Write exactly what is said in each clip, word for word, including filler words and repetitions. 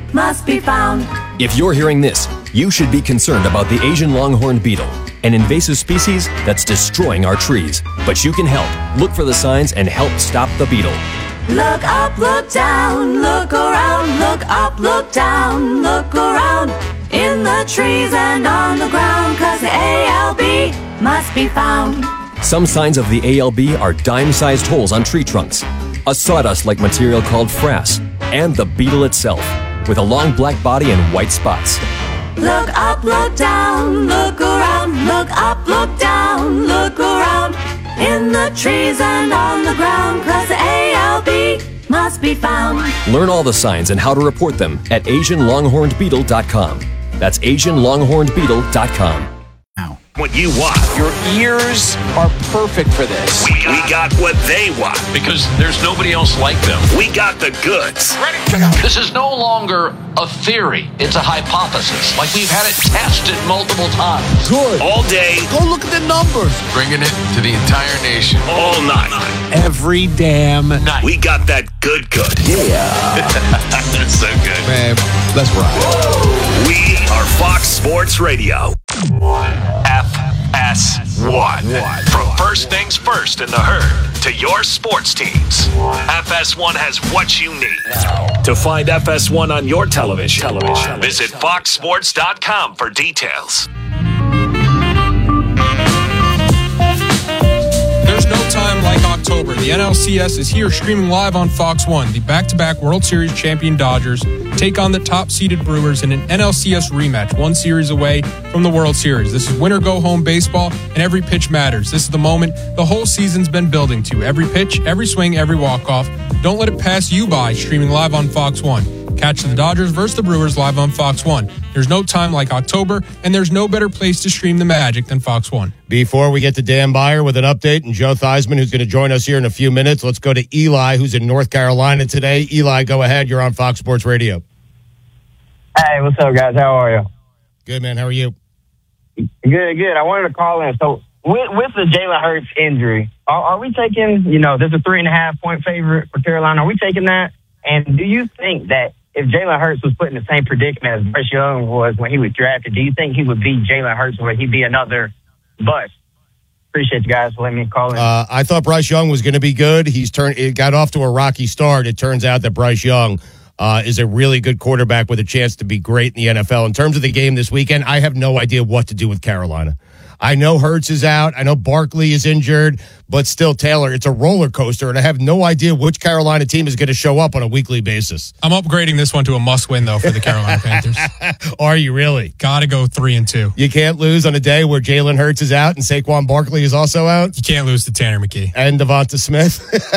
must be found. If you're hearing this, you should be concerned about the Asian longhorned beetle, an invasive species that's destroying our trees. But you can help. Look for the signs and help stop the beetle. Look up, look down, look around, look up, look down, look around, in the trees and on the ground, 'cause the A L B must be found. Some signs of the A L B are dime-sized holes on tree trunks, a sawdust-like material called frass, and the beetle itself, with a long black body and white spots. Look up, look down, look around, look up, look down, look around, in the trees and on the ground, 'cause the A L B must be found. Learn all the signs and how to report them at asian longhorned beetle dot com. That's asian longhorned beetle dot com. What you want. Your ears are perfect for this. We, we got what they want. Because there's nobody else like them. We got the goods. Ready? This is no longer a theory. It's a hypothesis. Like we've had it tested multiple times. Good. All day. Go look at the numbers. Bringing it to the entire nation. All night. Every damn night. We got that good good. Yeah. That's so good. Man, let's ride. We are Fox Sports Radio. F S one. From first things first in the herd to your sports teams, F S one has what you need. To find F S one on your television, television. visit fox sports dot com for details. There's no time like October. The N L C S is here streaming live on Fox one. The back-to-back World Series champion Dodgers take on the top-seeded Brewers in an N L C S rematch, one series away from the World Series. This is winner-go-home baseball, and every pitch matters. This is the moment the whole season's been building to. Every pitch, every swing, every walk-off. Don't let it pass you by, streaming live on Fox one. Catch the Dodgers versus the Brewers live on Fox one. There's no time like October, and there's no better place to stream the magic than Fox one. Before we get to Dan Beyer with an update and Joe Theismann, who's going to join us here in a few minutes, let's go to Eli, who's in North Carolina today. Eli, go ahead. You're on Fox Sports Radio. Hey, what's up, guys? How are you? Good, man. How are you? Good, good. I wanted to call in. So, with, with the Jalen Hurts injury, are, are we taking, you know, there's a three and a half point favorite for Carolina. Are we taking that? And do you think that if Jalen Hurts was put in the same predicament as Bryce Young was when he was drafted, do you think he would beat Jalen Hurts, or would he be another bust? Appreciate you guys for letting me call in. Uh, I thought Bryce Young was going to be good. He's turned. It got off to a rocky start. It turns out that Bryce Young uh, is a really good quarterback with a chance to be great in the N F L. In terms of the game this weekend, I have no idea what to do with Carolina. I know Hurts is out. I know Barkley is injured, but still, Taylor, it's a roller coaster, and I have no idea which Carolina team is going to show up on a weekly basis. I'm upgrading this one to a must-win, though, for the Carolina Panthers. Are you really? Got to go three and two. You can't lose on a day where Jalen Hurts is out and Saquon Barkley is also out? You can't lose to Tanner McKee. And Devonta Smith.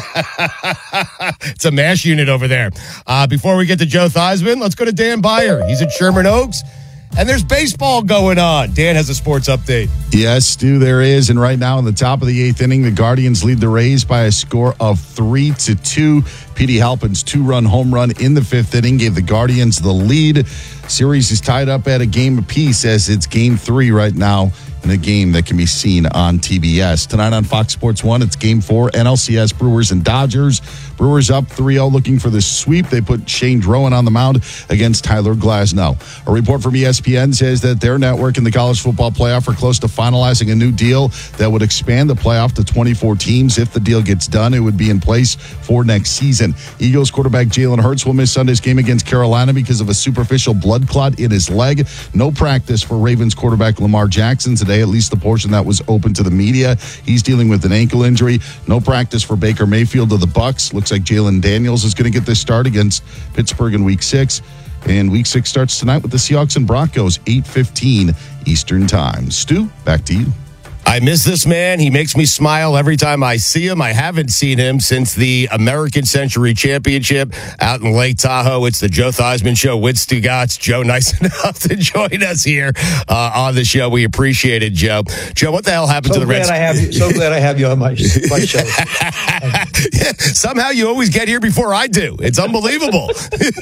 It's a mash unit over there. Uh, before we get to Joe Theismann, let's go to Dan Beyer. He's at Sherman Oaks. And there's baseball going on. Dan has a sports update. Yes, Stu, there is. And right now in the top of the eighth inning, the Guardians lead the Rays by a score of three to two. Petey Halpin's two-run home run in the fifth inning gave the Guardians the lead. Series is tied up at a game apiece as it's game three right now in a game that can be seen on T B S. Tonight on Fox Sports one, it's game four, N L C S Brewers and Dodgers. Brewers up three oh looking for the sweep. They put Shane Drowan on the mound against Tyler Glasnow. A report from E S P N says that their network in the college football playoff are close to finalizing a new deal that would expand the playoff to twenty-four teams. If the deal gets done, it would be in place for next season. Eagles quarterback Jalen Hurts will miss Sunday's game against Carolina because of a superficial blood clot in his leg. No practice for Ravens quarterback Lamar Jackson today, at least the portion that was open to the media. He's dealing with an ankle injury. No practice for Baker Mayfield of the Bucs. Looks like Jalen Daniels is going to get this start against Pittsburgh in week six. And week six starts tonight with the Seahawks and Broncos, eight fifteen Eastern time. Stu, back to you. I miss this man. He makes me smile every time I see him. I haven't seen him since the American Century Championship out in Lake Tahoe. It's the Joe Theismann Show with Stu Gatz. Joe, nice enough to join us here uh, on the show. We appreciate it, Joe. Joe, what the hell happened so to the Reds? I have you, so glad I have you on my, my show. Yeah, somehow you always get here before I do. It's unbelievable.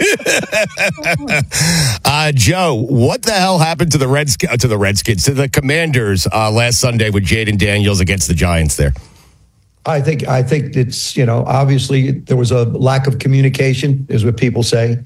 uh, Joe, what the hell happened to the Reds to the Redskins to the Commanders uh, last Sunday with Jaden Daniels against the Giants there? I think I think it's, you know, obviously there was a lack of communication, is what people say.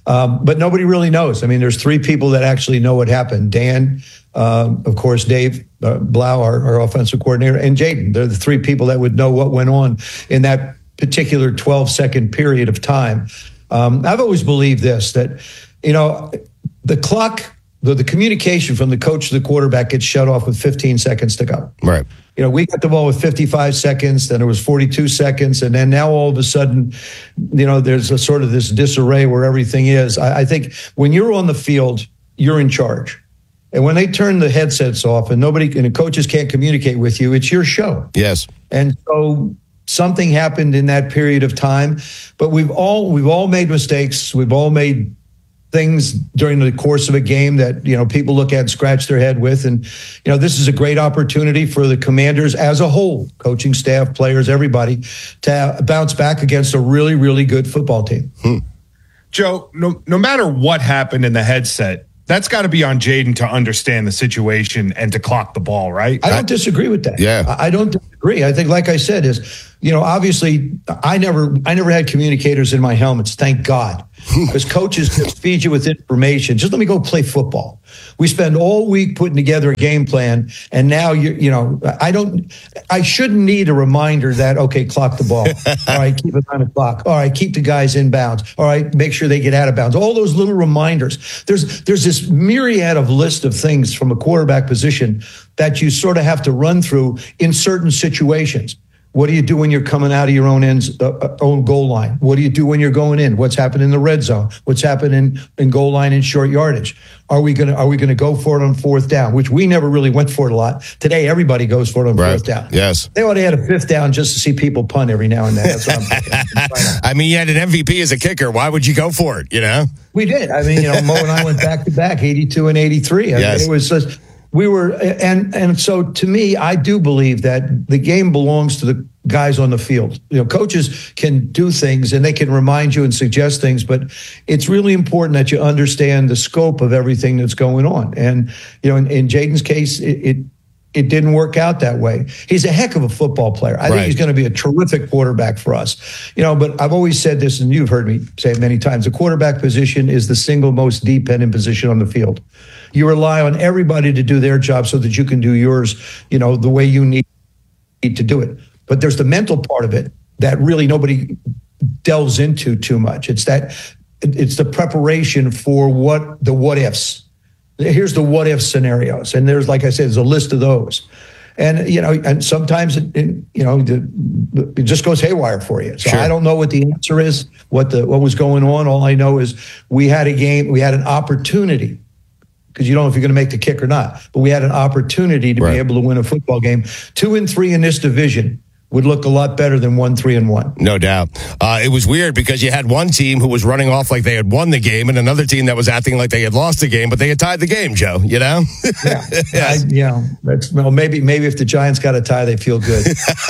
Um, but nobody really knows. I mean, there's three people that actually know what happened. Dan, um, of course, Dave uh, Blau, our, our offensive coordinator, and Jaden. They're the three people that would know what went on in that particular twelve-second period of time. Um, I've always believed this, that, you know, the clock, the, the communication from the coach to the quarterback gets shut off with fifteen seconds to go. Right. You know, we got the ball with fifty-five seconds, then it was forty-two seconds, and then now all of a sudden, you know, there's a sort of this disarray where everything is. I, I think when you're on the field, you're in charge. And when they turn the headsets off and nobody and the coaches can't communicate with you, it's your show. Yes. And so something happened in that period of time, but we've all we've all made mistakes. We've all made things during the course of a game that, you know, people look at and scratch their head with. And, you know, this is a great opportunity for the Commanders as a whole, coaching staff, players, everybody, to bounce back against a really, really good football team. Hmm. Joe, no, no matter what happened in the headset, that's got to be on Jaden to understand the situation and to clock the ball, right? I don't disagree with that. Yeah. I don't disagree. I think, like I said, is, you know, obviously I never, I never had communicators in my helmets. Thank God. Because coaches just feed you with information. Just let me go play football. We spend all week putting together a game plan, and now you you know I don't I shouldn't need a reminder that, okay, clock the ball. All right, keep it on the clock. All right, keep the guys in bounds. All right, make sure they get out of bounds. All those little reminders. There's there's this myriad of list of things from a quarterback position that you sort of have to run through in certain situations. What do you do when you're coming out of your own ends, uh, own goal line? What do you do when you're going in? What's happening in the red zone? What's happening in, in goal line and short yardage? Are we gonna Are we gonna go for it on fourth down? Which we never really went for it a lot. Today, everybody goes for it on right. fourth down. Yes, they ought to have a fifth down just to see people punt every now and then. That's what I'm thinking. I mean, you had an M V P as a kicker. Why would you go for it? You know, we did. I mean, you know, Mo and I went back to back, eighty-two and eighty-three. I yes. mean, it was just, we were, and and so to me, I do believe that the game belongs to the guys on the field. You know, coaches can do things and they can remind you and suggest things, but it's really important that you understand the scope of everything that's going on. And, you know, in, in Jaden's case, it, it it didn't work out that way. He's a heck of a football player. I right. think he's going to be a terrific quarterback for us. You know, but I've always said this, and you've heard me say it many times, the quarterback position is the single most dependent position on the field. You rely on everybody to do their job so that you can do yours, you know, the way you need to do it. But there's the mental part of it that really nobody delves into too much. It's that it's the preparation for what the what ifs. Here's the what if scenarios, and there's, like I said, there's a list of those. And you know, and sometimes it, it you know the, it just goes haywire for you. So sure. I don't know what the answer is, what the what was going on. All I know is we had a game, we had an opportunity. Because you don't know if you're going to make the kick or not. But we had an opportunity to right. be able to win a football game. Two and three in this division would look a lot better than one, three, and one. No doubt. Uh, it was weird because you had one team who was running off like they had won the game and another team that was acting like they had lost the game, but they had tied the game, Joe, you know? Yeah. yes. I, you know, that's, well, maybe, maybe if the Giants got a tie, they feel good.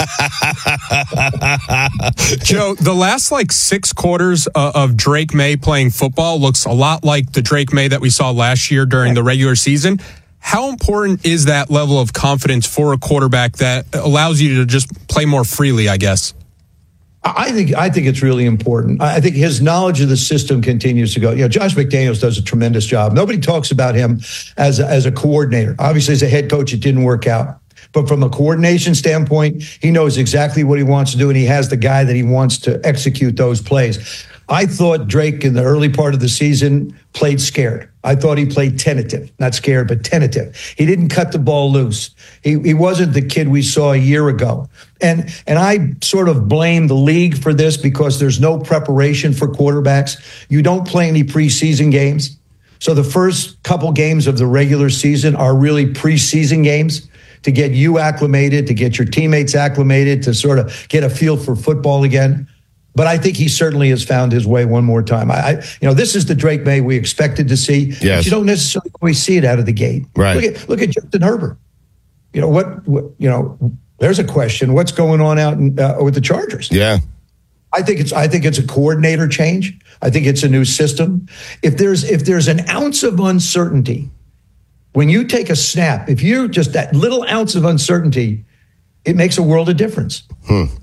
Joe, the last like six quarters uh, of Drake May playing football looks a lot like the Drake May that we saw last year during the regular season. How important is that level of confidence for a quarterback that allows you to just play more freely, I guess? I think I think it's really important. I think his knowledge of the system continues to go. You know, Josh McDaniels does a tremendous job. Nobody talks about him as a, as a coordinator. Obviously, as a head coach, it didn't work out. But from a coordination standpoint, he knows exactly what he wants to do, and he has the guy that he wants to execute those plays. I thought Drake in the early part of the season played scared. I thought he played tentative, not scared, but tentative. He didn't cut the ball loose. He he wasn't the kid we saw a year ago. And and I sort of blame the league for this because there's no preparation for quarterbacks. You don't play any preseason games. So the first couple games of the regular season are really preseason games to get you acclimated, to get your teammates acclimated, to sort of get a feel for football again. But I think he certainly has found his way one more time. I, I you know, this is the Drake May we expected to see. Yes. But you don't necessarily always see it out of the gate. Right. Look at look at Justin Herbert. You know what? what you know, there's a question. What's going on out in, uh, with the Chargers? Yeah. I think it's I think it's a coordinator change. I think it's a new system. If there's if there's an ounce of uncertainty, when you take a snap, if you just that little ounce of uncertainty, it makes a world of difference. Hmm.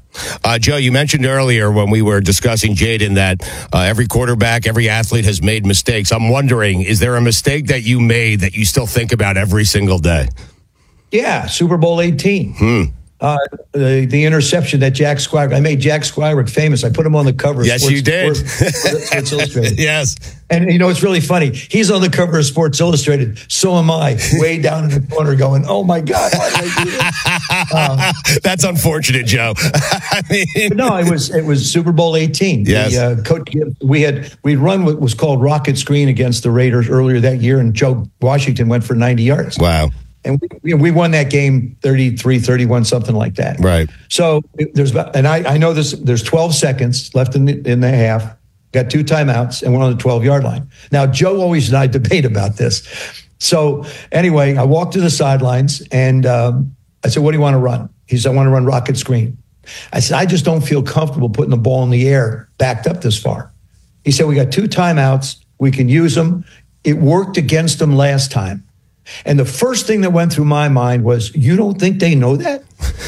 Uh, Joe, you mentioned earlier when we were discussing Jaden that uh, every quarterback, every athlete has made mistakes. I'm wondering, is there a mistake that you made that you still think about every single day? Yeah, Super Bowl eighteen. Hmm. Uh, the, the interception that Jack Squire, I made Jack Squire famous. I put him on the cover of Yes, Sports, you did. Sports, Sports Illustrated. Yes. And, you know, it's really funny. He's on the cover of Sports Illustrated. So am I, way down in the corner going, oh, my God, why did I do this? Uh, That's unfortunate, Joe. I mean, no, it was it was Super Bowl eighteen. Yes. The, uh, coach, we had we'd run what was called rocket screen against the Raiders earlier that year, and Joe Washington went for ninety yards. Wow. And we, we won that game thirty-three thirty-one, something like that. Right. So there's, and I, I know this, there's twelve seconds left in the, in the half, got two timeouts, and we're on the twelve yard line. Now, Joe always and I debate about this. So anyway, I walked to the sidelines and um, I said, what do you want to run? He said, I want to run rocket screen. I said, I just don't feel comfortable putting the ball in the air backed up this far. He said, we got two timeouts. We can use them. It worked against them last time. And the first thing that went through my mind was, you don't think they know that?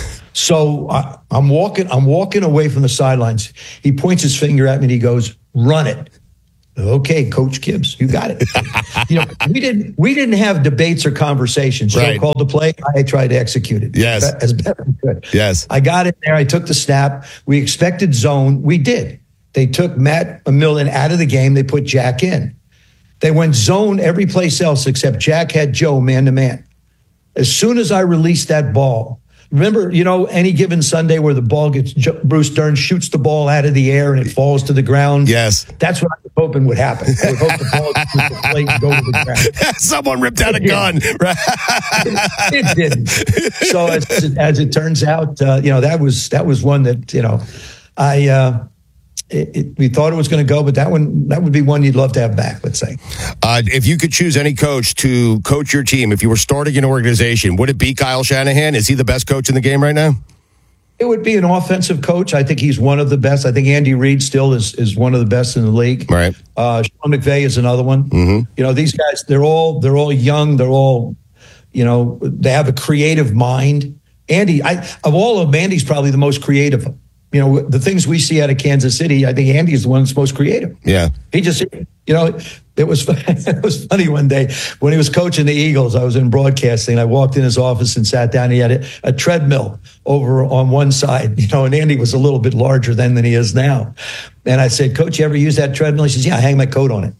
So I, I'm walking, I'm walking away from the sidelines. He points his finger at me and he goes, run it. Okay, Coach Gibbs, you got it. You know, we didn't we didn't have debates or conversations. Right. Joe called the play. I tried to execute it. Yes. as best as I could. Yes. I got it there. I took the snap. We expected zone. We did. They took Matt Millen out of the game. They put Jack in. They went zone every place else except Jack had Joe man to man. As soon as I released that ball, remember, you know, any given Sunday where the ball gets, Bruce Dern shoots the ball out of the air and it falls to the ground. Yes. That's what I was hoping would happen. I would hope the ball would the plate and go to the ground. Someone ripped out a gun. Right? It, it didn't. So as, as it turns out, uh, you know, that was that was one that, you know, I uh, it, it, we thought it was going to go, but that one that would be one you'd love to have back. Let's say. Uh, if you could choose any coach to coach your team, if you were starting an organization, would it be Kyle Shanahan? Is he the best coach in the game right now? It would be an offensive coach. I think he's one of the best. I think Andy Reid still is is one of the best in the league. Right. Uh, Sean McVay is another one. Mm-hmm. You know, these guys, they're all they're all young. They're all, you know, they have a creative mind. Andy, I of all of them, Andy's probably the most creative. You know, the things we see out of Kansas City, I think Andy is the one that's most creative. Yeah. He just, you know, it was it was funny one day when he was coaching the Eagles. I was in broadcasting. I walked in his office and sat down. He had a, a treadmill over on one side, you know, and Andy was a little bit larger then than he is now. And I said, Coach, you ever use that treadmill? He says, yeah, I hang my coat on it.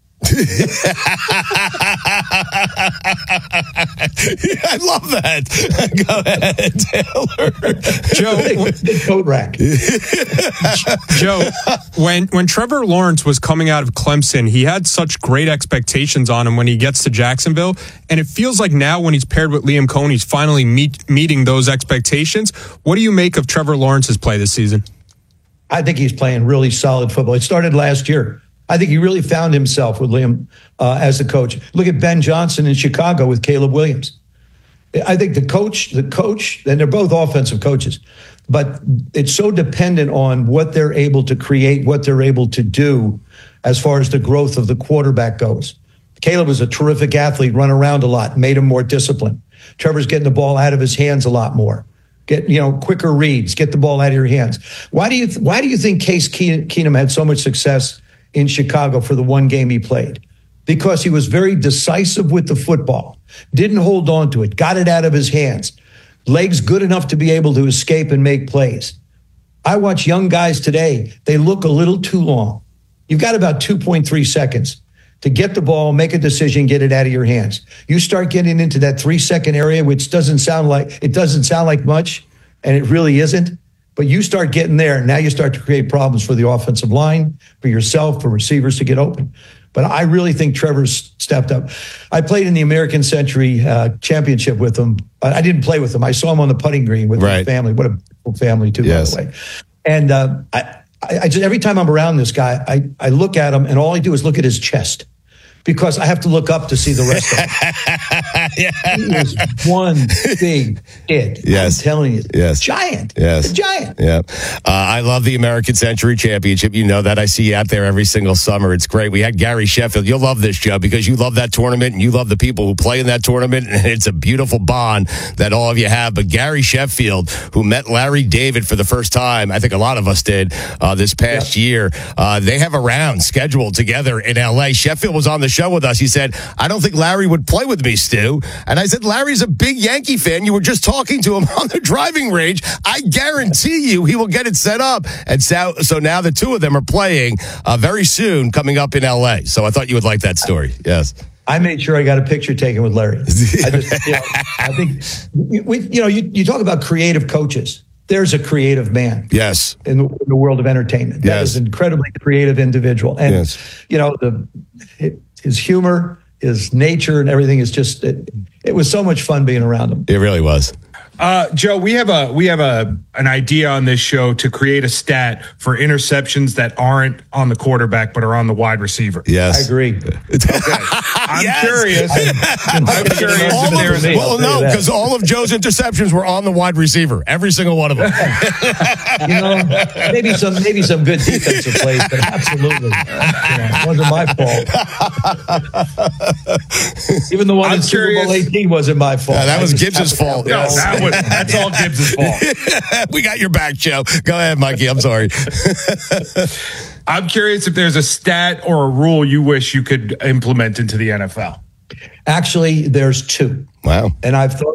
I love that. Go ahead, Taylor. Joe, coat rack. Joe, when when Trevor Lawrence was coming out of Clemson, he had such great expectations on him when he gets to Jacksonville, and it feels like now when he's paired with Liam Cohen, he's finally meet, meeting those expectations. What do you make of Trevor Lawrence's play this season? I think he's playing really solid football. It started last year. I think he really found himself with Liam uh, as the coach. Look at Ben Johnson in Chicago with Caleb Williams. I think the coach, the coach, and they're both offensive coaches, but it's so dependent on what they're able to create, what they're able to do as far as the growth of the quarterback goes. Caleb was a terrific athlete, run around a lot, made him more disciplined. Trevor's getting the ball out of his hands a lot more. Get, you know, quicker reads, get the ball out of your hands. Why do you, th- why do you think Case Keenum had so much success in Chicago for the one game he played? Because he was very decisive with the football, didn't hold on to it, got it out of his hands, legs good enough to be able to escape and make plays. I watch young guys today, they look a little too long. You've got about two point three seconds to get the ball, make a decision, get it out of your hands. You start getting into that three second area, which doesn't sound like, it doesn't sound like much, and it really isn't. But you start getting there, and now you start to create problems for the offensive line, for yourself, for receivers to get open. But I really think Trevor's stepped up. I played in the American Century uh, Championship with him. I didn't play with him. I saw him on the putting green with right. his family. What a beautiful family, too, yes. by the way. And uh, I, I, I just every time I'm around this guy, I, I look at him, and all I do is look at his chest. because I have to look up to see the rest of it. yeah. He was one big kid. Yes. I'm telling you. Yes. Giant. Yes. A giant. Yeah. Uh, I love the American Century Championship. You know that. I see you out there every single summer. It's great. We had Gary Sheffield. You'll love this, Joe, because you love that tournament and you love the people who play in that tournament. And it's a beautiful bond that all of you have. But Gary Sheffield, who met Larry David for the first time, I think a lot of us did uh, this past yeah. year, uh, they have a round scheduled together in L A. Sheffield was on the show with us. He said, I don't think Larry would play with me, Stu. And I said, Larry's a big Yankee fan. You were just talking to him on the driving range. I guarantee you he will get it set up. And so, so now the two of them are playing uh, very soon coming up in L A. So I thought you would like that story. Yes. I made sure I got a picture taken with Larry. I just, you know, I think, we, you know, you, you talk about creative coaches. There's a creative man. Yes. In the, in the world of entertainment. That yes. is an incredibly creative individual. And, yes. you know, the his humor, his nature, and everything is just, it, it was so much fun being around him. It really was. Uh, Joe, we have a we have a an idea on this show to create a stat for interceptions that aren't on the quarterback but are on the wide receiver. Yes, I agree. Okay. I'm yes. curious. I'm, I'm curious if there's of, well, no, because all of Joe's interceptions were on the wide receiver, every single one of them. You know, maybe some maybe some good defensive plays, but absolutely, you know, it wasn't my fault. Even the one I'm in Super curious. Bowl eighteen wasn't my fault. Yeah, that I was just Gibbs's fault. No, Yes. that was, that's all Gibbs' fault. We got your back, Joe. Go ahead, Mikey. I'm sorry. I'm curious if there's a stat or a rule you wish you could implement into the N F L. Actually, there's two. Wow. And I've thought